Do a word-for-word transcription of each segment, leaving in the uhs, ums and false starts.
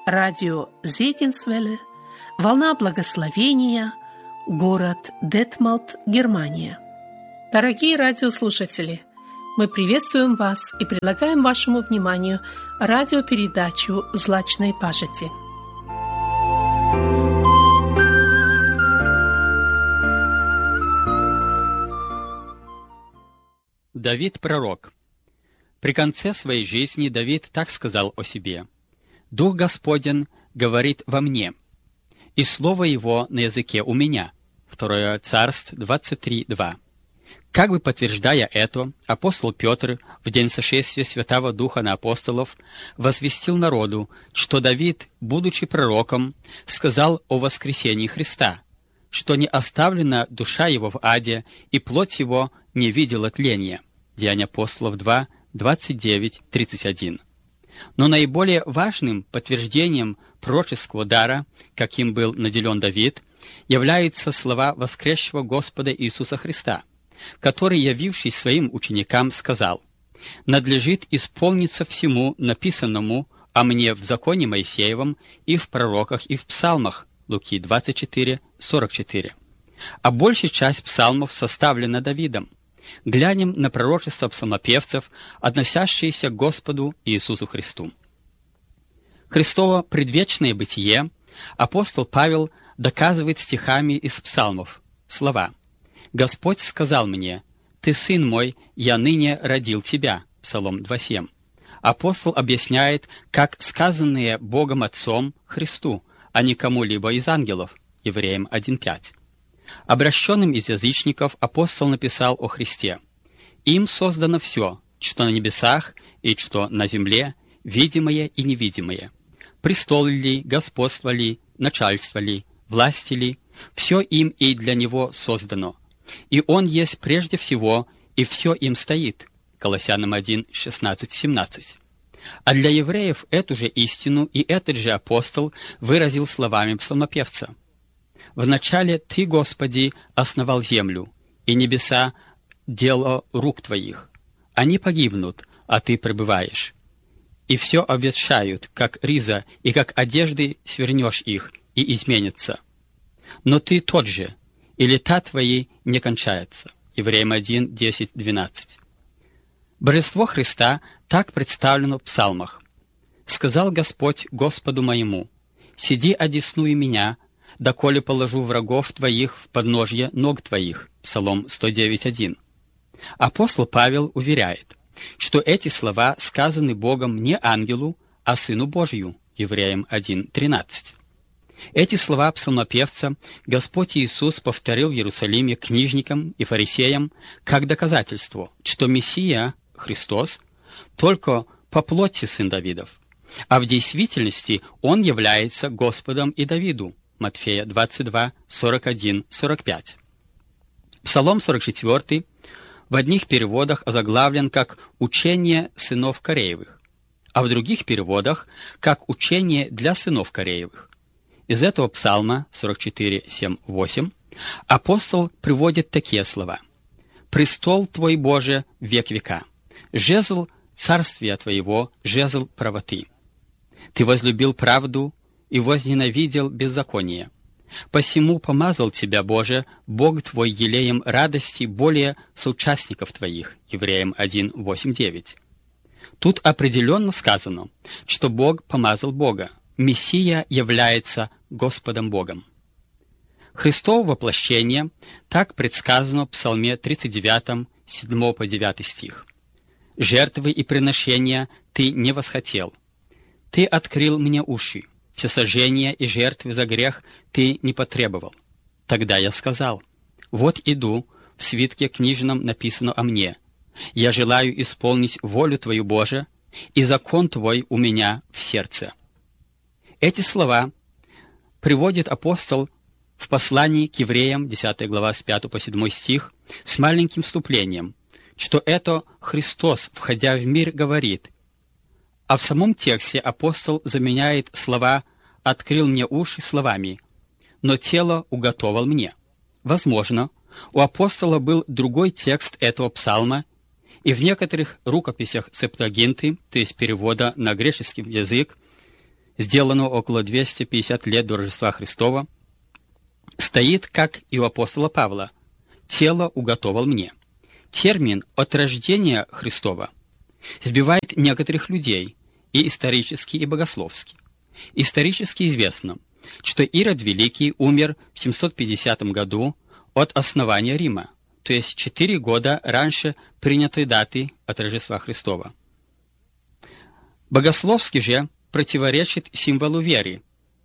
Радио Зегенсвелле, волна благословения, город Детмалт, Германия. Дорогие радиослушатели, мы приветствуем вас и предлагаем вашему вниманию радиопередачу «Злачной пажити». Давид пророк. При конце своей жизни Давид так сказал о себе: «Дух Господень говорит во мне, и слово Его на языке у меня». Второе Царств двадцать три два. Как бы подтверждая это, апостол Петр в день сошествия Святого Духа на апостолов возвестил народу, что Давид, будучи пророком, сказал о воскресении Христа, что не оставлена душа его в аде, и плоть его не видела тления. Деяния апостолов два, двадцать девять, тридцать один. Но наиболее важным подтверждением пророческого дара, каким был наделен Давид, являются слова воскресшего Господа Иисуса Христа, который, явившись своим ученикам, сказал: «Надлежит исполниться всему написанному о мне в законе Моисеевом и в пророках и в псалмах». Луки двадцать четыре, сорок четыре. А большая часть псалмов составлена Давидом. Глянем на пророчество псалмопевцев, относящиеся к Господу Иисусу Христу. Христово предвечное бытие апостол Павел доказывает стихами из псалмов. Слова: «Господь сказал мне: Ты сын мой, я ныне родил тебя». Псалом два семь. Апостол объясняет, как сказанные Богом Отцом Христу, а не кому-либо из ангелов. Евреям один пять. Обращенным из язычников апостол написал о Христе: «Им создано все, что на небесах и что на земле, видимое и невидимое. Престол ли, господство ли, начальство ли, власти ли, все им и для него создано. И он есть прежде всего, и все им стоит». Колоссянам один, шестнадцать, семнадцать. А для евреев эту же истину и этот же апостол выразил словами псалмопевца: «Вначале Ты, Господи, основал землю, и небеса — дело рук Твоих. Они погибнут, а Ты пребываешь. И все обветшают, как риза, и как одежды свернешь их, и изменятся. Но Ты тот же, и лета Твои не кончаются». Евреям один, десять, двенадцать. Божество Христа так представлено в псалмах. «Сказал Господь Господу моему: сиди одесную меня, доколе положу врагов Твоих в подножье ног Твоих». Псалом сто девять, один. Апостол Павел уверяет, что эти слова сказаны Богом не ангелу, а Сыну Божию. Евреям один, тринадцать. Эти слова псалмопевца Господь Иисус повторил в Иерусалиме книжникам и фарисеям как доказательство, что Мессия, Христос, только по плоти сын Давидов, а в действительности Он является Господом и Давиду. Матфея двадцать два, сорок один, сорок пять. Псалом сорок четыре в одних переводах озаглавлен как «Учение сынов Кореевых», а в других переводах как «Учение для сынов Кореевых». Из этого псалма сорок четыре, семь, восемь апостол приводит такие слова: «Престол Твой, Боже, век века, жезл царствия Твоего, жезл правоты. Ты возлюбил правду и возненавидел беззаконие. Посему помазал Тебя, Боже, Бог Твой, елеем радости более соучастников Твоих». Евреям один, восемь, девять. Тут определенно сказано, что Бог помазал Бога. Мессия является Господом Богом. Христово воплощение так предсказано в Псалме тридцать девять, седьмой по девятый стих. «Жертвы и приношения Ты не восхотел. Ты открыл мне уши. Всесожжения и жертвы за грех Ты не потребовал. Тогда я сказал: вот иду, в свитке книжном написано о мне. Я желаю исполнить волю Твою, Боже, и закон Твой у меня в сердце». Эти слова приводит апостол в послании к евреям, десятая глава, с пятого по седьмой стих, с маленьким вступлением, что это Христос, входя в мир, говорит. А в самом тексте апостол заменяет слова «открыл мне уши» словами «но тело уготовал мне». Возможно, у апостола был другой текст этого псалма, и в некоторых рукописях Септуагинты, то есть перевода на греческий язык, сделанного около двухсот пятидесяти лет до Рождества Христова, стоит, как и у апостола Павла: «Тело уготовал мне». Термин «от рождения Христова» сбивает некоторых людей и исторически, и богословски. Исторически известно, что Ирод Великий умер в семьсот пятидесятом году от основания Рима, то есть четыре года раньше принятой даты от Рождества Христова. Богословски же противоречит символу веры,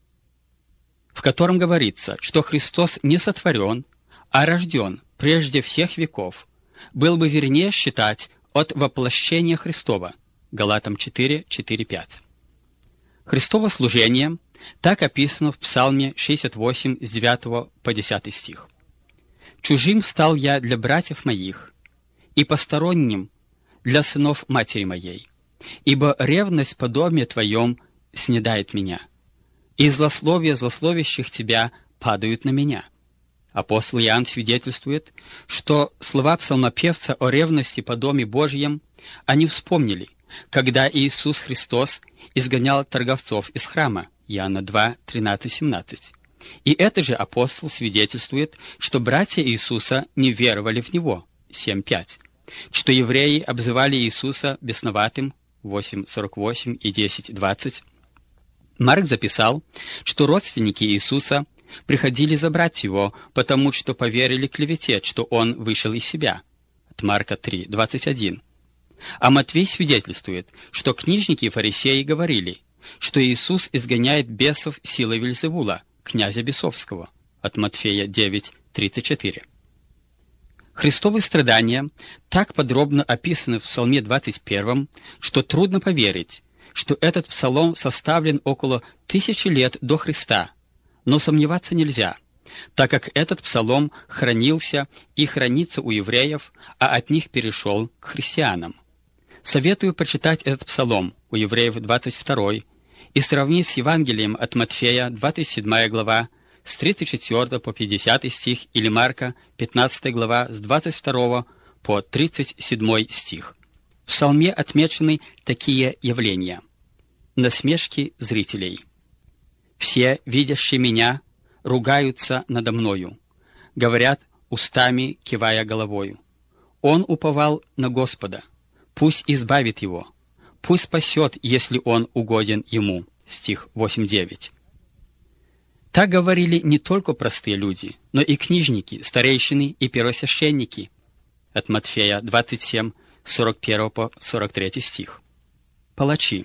в котором говорится, что Христос не сотворен, а рожден прежде всех веков. Было бы вернее считать от воплощения Христова. Галатам четыре, четыре, пять. Христово служение так описано в Псалме шестьдесят восемь с девятого по десятый стих. «Чужим стал я для братьев моих, и посторонним для сынов матери моей, ибо ревность по доме твоем снедает меня, и злословия злословящих тебя падают на меня». Апостол Иоанн свидетельствует, что слова псалмопевца о ревности по доме Божьем они вспомнили, когда Иисус Христос изгонял торговцов из храма. Иоанна два, тринадцать, семнадцать. И этот же апостол свидетельствует, что братья Иисуса не веровали в Него. семь, пять. Что евреи обзывали Иисуса бесноватым. восемь, сорок восемь и десять, двадцать. Марк записал, что родственники Иисуса приходили забрать его, потому что поверили клевете, что он вышел из себя. От Марка три, двадцать один. А Матвей свидетельствует, что книжники и фарисеи говорили, что Иисус изгоняет бесов силой Вельзевула, князя бесовского. От Матфея девять, тридцать четыре. Христовы страдания так подробно описаны в Псалме двадцать первом, что трудно поверить, что этот псалом составлен около тысячи лет до Христа, но сомневаться нельзя, так как этот псалом хранился и хранится у евреев, а от них перешел к христианам. Советую прочитать этот псалом у евреев двадцать второй и сравнить с Евангелием от Матфея, двадцать седьмая глава, с тридцать четвёртого по пятидесятый стих, или Марка, пятнадцатая глава, с двадцать второго по тридцать седьмой стих. В псалме отмечены такие явления: насмешки зрителей. «Все, видящие меня, ругаются надо мною, говорят устами, кивая головою. Он уповал на Господа, пусть избавит его, пусть спасет, если он угоден ему». Стих восемь, девять. Так говорили не только простые люди, но и книжники, старейшины и первосвященники. От Матфея двадцать семь, сорок первого по сорок третий стих. Палачи.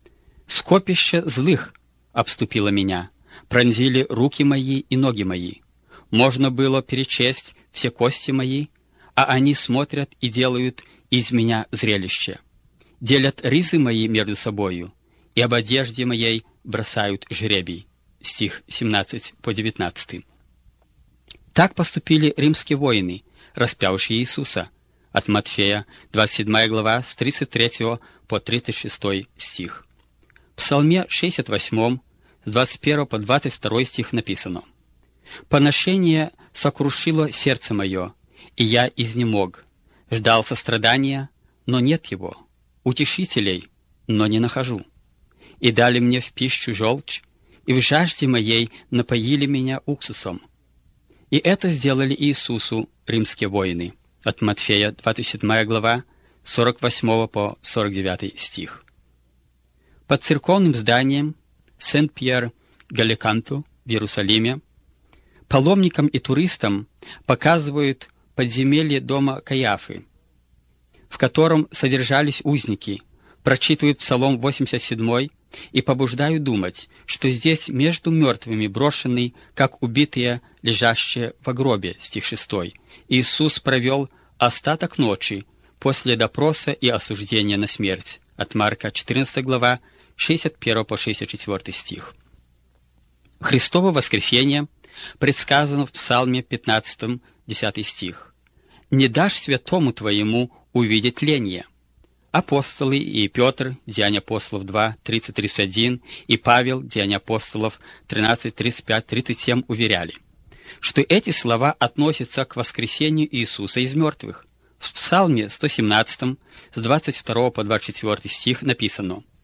«Скопище злых обступило меня, пронзили руки мои и ноги мои. Можно было перечесть все кости мои, а они смотрят и делают из меня зрелище. Делят ризы мои между собою, и об одежде моей бросают жребий». Стих семнадцать по девятнадцатый. Так поступили римские воины, распявшие Иисуса. От Матфея, двадцать седьмая глава, с тридцать третьего по тридцать шестой стих. В Псалме шестьдесят восьмом, с двадцать первого по двадцать второй стих написано: «Поношение сокрушило сердце мое, и я изнемог. Ждал сострадания, но нет его, утешителей, но не нахожу. И дали мне в пищу желчь, и в жажде моей напоили меня уксусом». И это сделали Иисусу римские воины. От Матфея, двадцать седьмая глава, с сорок восьмого по сорок девятый стих. Под церковным зданием Сент-Пьер-Галиканту в Иерусалиме паломникам и туристам показывают подземелье дома Каиафы, в котором содержались узники, прочитывают Псалом восемьдесят седьмой и побуждают думать, что здесь между мертвыми брошенный, как убитые, лежащие в гробе. Стих шестой. Иисус провел остаток ночи после допроса и осуждения на смерть. От Марка, четырнадцатая глава, шестьдесят первого по шестьдесят четвёртый стих. Христово воскресение предсказано в Псалме пятнадцатом, десятый стих. «Не дашь святому твоему увидеть тление». Апостолы и Петр, Деяния апостолов два, тридцать, тридцать один, и Павел, Деяния апостолов тринадцать, тридцать пять, тридцать семь уверяли, что эти слова относятся к воскресению Иисуса из мертвых. В Псалме сто семнадцатом, с двадцать второго по двадцать четвёртый стих написано: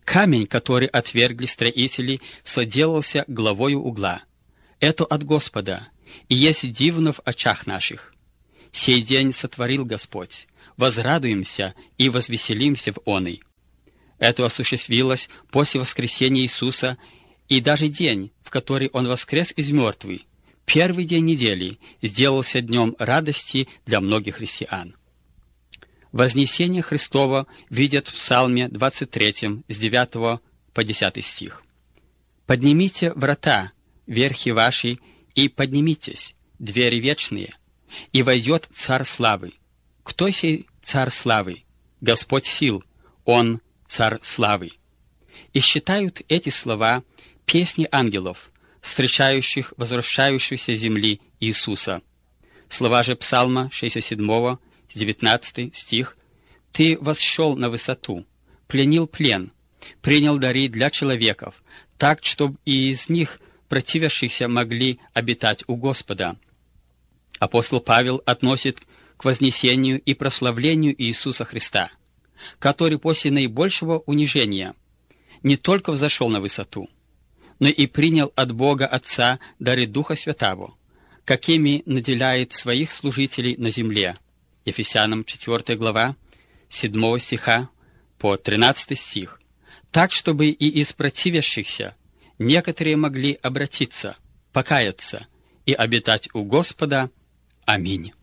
Камень, который отвергли строители, соделался главою угла. Это от Господа, и есть дивно в очах наших. Сей день сотворил Господь, возрадуемся и возвеселимся в оный. Это осуществилось после воскресения Иисуса, и даже день, в который Он воскрес из мертвых, первый день недели, сделался днем радости для многих христиан. Вознесение Христово видят в Псалме двадцать третьем, с девятого по десятый стих. «Поднимите врата, верхи ваши, и поднимитесь, двери вечные, и войдет Царь славы. Кто сей Царь славы? Господь сил, Он Царь славы». И считают эти слова песни ангелов, встречающих возвращающуюся земли Иисуса. Слова же Псалма шестьдесят седьмого, девятнадцатый стих: «Ты восшел на высоту, пленил плен, принял дары для человеков, так, чтобы и из них противящихся могли обитать у Господа». Апостол Павел относит к вознесению и прославлению Иисуса Христа, который после наибольшего унижения не только взошел на высоту, но и принял от Бога Отца дары Духа Святаго, какими наделяет своих служителей на земле. Ефесянам четвёртая глава, седьмого стиха по тринадцатый стих, так, чтобы и из противящихся некоторые могли обратиться, покаяться и обитать у Господа. Аминь.